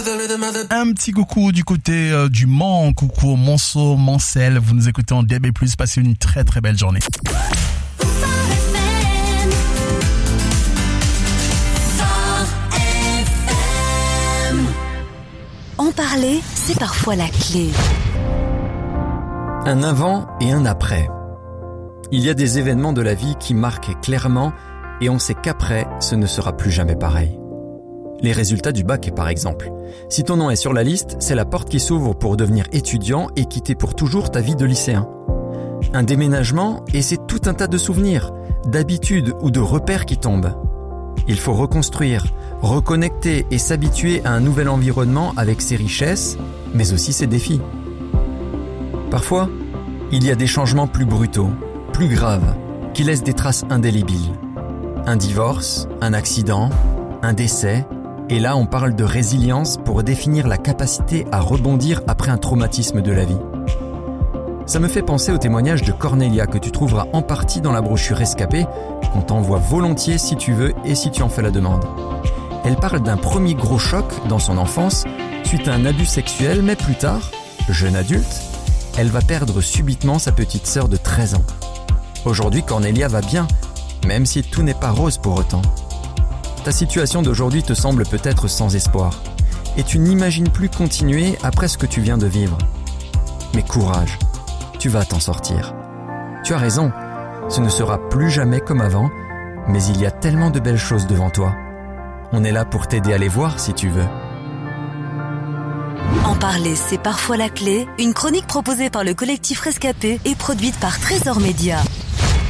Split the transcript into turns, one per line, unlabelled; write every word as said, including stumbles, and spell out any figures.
Un petit coucou du côté euh, du Mans, coucou au Monceau, Mancel, vous nous écoutez en D A B plus, passez une très très belle journée.
En parler, c'est parfois la clé.
Un avant et un après. Il y a des événements de la vie qui marquent clairement et on sait qu'après, ce ne sera plus jamais pareil. Les résultats du bac, par exemple. Si ton nom est sur la liste, c'est la porte qui s'ouvre pour devenir étudiant et quitter pour toujours ta vie de lycéen. Un déménagement et c'est tout un tas de souvenirs, d'habitudes ou de repères qui tombent. Il faut reconstruire, reconnecter et s'habituer à un nouvel environnement avec ses richesses, mais aussi ses défis. Parfois, il y a des changements plus brutaux, plus graves, qui laissent des traces indélébiles. Un divorce, un accident, un décès, et là on parle de résilience pour définir la capacité à rebondir après un traumatisme de la vie. Ça me fait penser au témoignage de Cornelia que tu trouveras en partie dans la brochure Rescapé, qu'on t'envoie volontiers si tu veux et si tu en fais la demande. Elle parle d'un premier gros choc dans son enfance suite à un abus sexuel, mais plus tard, jeune adulte, elle va perdre subitement sa petite sœur de treize ans. Aujourd'hui, Cornelia va bien, même si tout n'est pas rose pour autant. Ta situation d'aujourd'hui te semble peut-être sans espoir, et tu n'imagines plus continuer après ce que tu viens de vivre. Mais courage, tu vas t'en sortir. Tu as raison, ce ne sera plus jamais comme avant, mais il y a tellement de belles choses devant toi. On est là pour t'aider à les voir si tu veux.
En parler, c'est parfois la clé. Une chronique proposée par le collectif Rescapé et produite par Trésor Média.